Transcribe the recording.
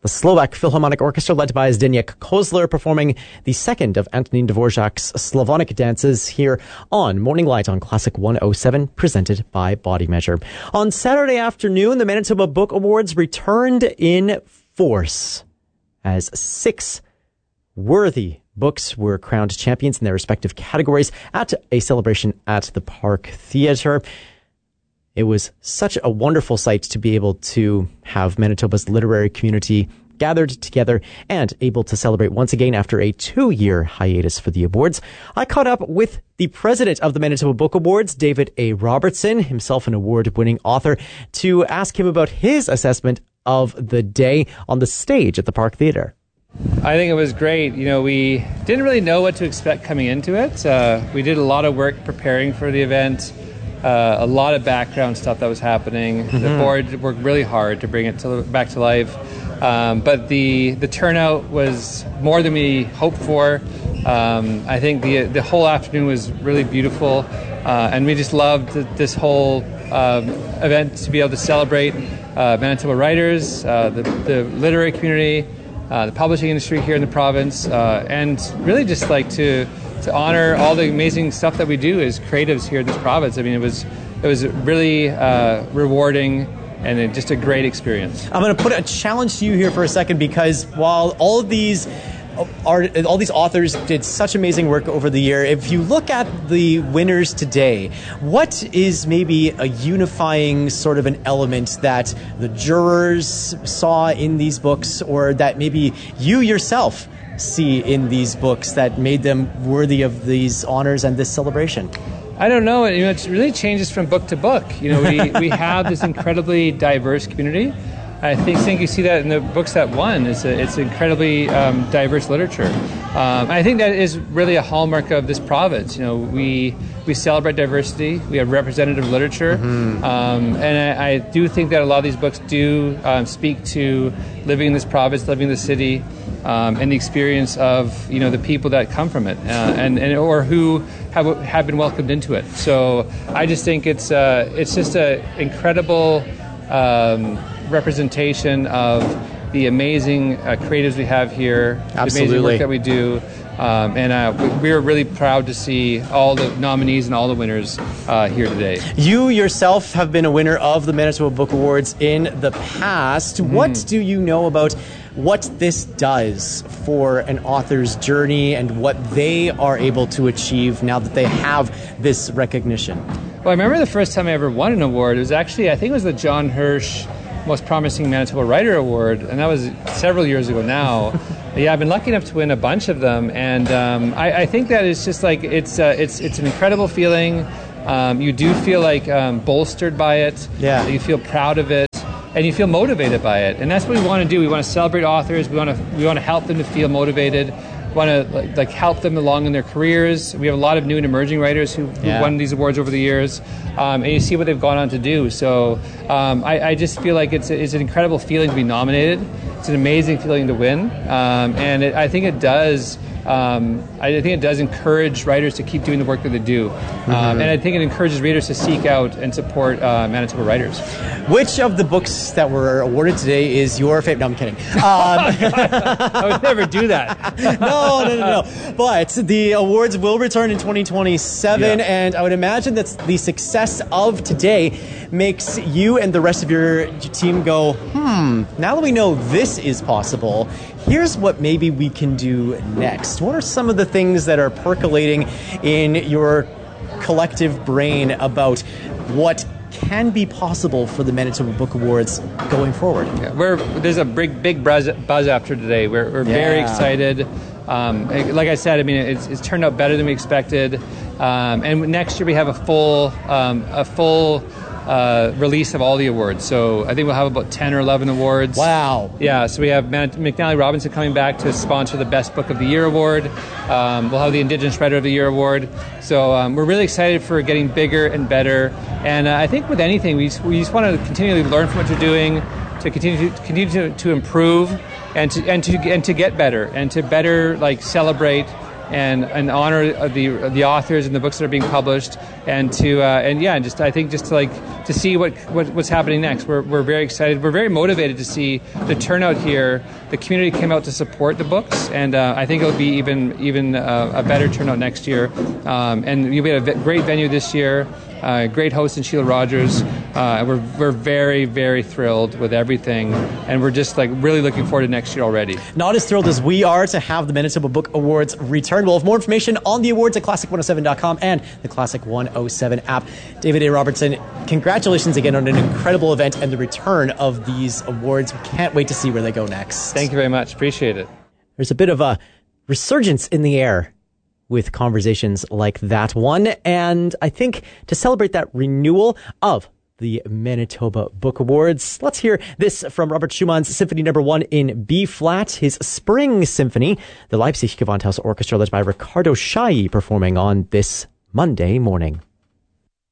The Slovak Philharmonic Orchestra, led by Zdeněk Kozler, performing the second of Antonín Dvořák's Slavonic dances here on Morning Light on Classic 107, presented by Body Measure. On Saturday afternoon, the Manitoba Book Awards returned in force as 6 worthy books were crowned champions in their respective categories at a celebration at the Park Theatre. It was such a wonderful sight to be able to have Manitoba's literary community gathered together and able to celebrate once again after a 2-year hiatus for the awards. I caught up with the president of the Manitoba Book Awards, David A. Robertson, himself an award-winning author, to ask him about his assessment of the day on the stage at the Park Theatre. I think it was great. You know, we didn't really know what to expect coming into it. We did a lot of work preparing for the event. A lot of background stuff that was happening. Mm-hmm. The board worked really hard to bring it back to life. But the turnout was more than we hoped for. I think the whole afternoon was really beautiful. And we just loved this whole event to be able to celebrate Manitoba writers, the literary community, the publishing industry here in the province, and really just like to honor all the amazing stuff that we do as creatives here in this province. I mean, it was really rewarding and just a great experience. I'm going to put a challenge to you here for a second, because while all these authors did such amazing work over the year, if you look at the winners today, what is maybe a unifying sort of an element that the jurors saw in these books, or that maybe you yourself see in these books that made them worthy of these honors and this celebration? I don't know. You know, it really changes from book to book. You know, we have this incredibly diverse community. I think you see that in the books that won. It's incredibly diverse literature. I think that is really a hallmark of this province. You know, we celebrate diversity. We have representative literature, and I do think that a lot of these books do speak to living in this province, living in the city, and the experience of the people that come from it, and or who have been welcomed into it. So I just think it's just an incredible representation of the amazing creatives we have here, Absolutely. The amazing work that we do, and we're really proud to see all the nominees and all the winners here today. You yourself have been a winner of the Manitoba Book Awards in the past. What do you know about what this does for an author's journey and what they are able to achieve now that they have this recognition? Well, I remember the first time I ever won an award. It was actually, I think it was the John Hirsch Most Promising Manitoba Writer Award, and that was several years ago now. Yeah, I've been lucky enough to win a bunch of them, and I think that it's just like it's an incredible feeling. You do feel like bolstered by it. Yeah. You feel proud of it, and you feel motivated by it, and that's what we want to do. We want to celebrate authors. We want to help them to feel motivated. We want to like help them along in their careers. We have a lot of new and emerging writers who won these awards over the years, and you see what they've gone on to do. So I just feel like it's an incredible feeling to be nominated. It's an amazing feeling to win, and I think it does. I think it does encourage writers to keep doing the work that they do, and I think it encourages readers to seek out and support Manitoba writers. Which of the books that were awarded today is your favorite? No, I'm kidding. I would never do that. No. But the awards will return in 2027, and I would imagine that the success of today makes you and the rest of your team go, now that we know this is possible, here's what maybe we can do next. What are some of the things that are percolating in your collective brain about what can be possible for the Manitoba Book Awards going forward? Yeah, there's a big buzz after today. We're very excited. Like I said, I mean, it's turned out better than we expected. And next year we have a full release of all the awards. So I think we'll have about 10 or 11 awards. Wow. Yeah, so we have McNally Robinson coming back to sponsor the Best Book of the Year award. We'll have the Indigenous Writer of the Year award. So we're really excited for getting bigger and better. And I think with anything, we just want to continually learn from what you're doing, to continue to improve and to get better, and to better like celebrate and honor the authors and the books that are being published, and to see what's happening next. We're very excited. We're very motivated to see the turnout here. The community came out to support the books, and I think it'll be even a better turnout next year. And we had a great venue this year. Great host in Sheila Rogers. We're very, very thrilled with everything, and we're just really looking forward to next year already. Not as thrilled as we are to have the Manitoba Book Awards return. We'll have more information on the awards at classic107.com and the Classic 107 app. David A. Robertson, congratulations again on an incredible event and the return of these awards. We can't wait to see where they go next. Thank you very much. Appreciate it. There's a bit of a resurgence in the air with conversations like that one. And I think to celebrate that renewal of the Manitoba Book Awards, let's hear this from Robert Schumann's Symphony No. 1 in B-flat, his Spring Symphony, the Leipzig Gewandhaus Orchestra led by Ricardo Schai performing on this Monday morning.